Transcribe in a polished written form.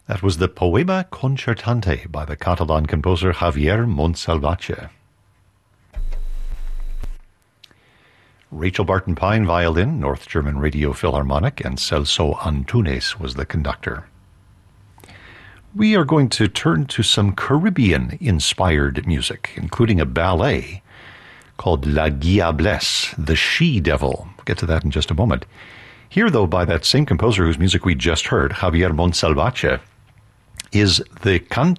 That was the Poema Concertante by the Catalan composer Javier Montsalvatge. Rachel Barton Pine, violin, North German Radio Philharmonic, and Celso Antunes was the conductor. We are going to turn to some Caribbean-inspired music, including a ballet called La Diablesse, the She-Devil. We'll get to that in just a moment. Here, though, by that same composer whose music we just heard, Javier Montsalvatge, is the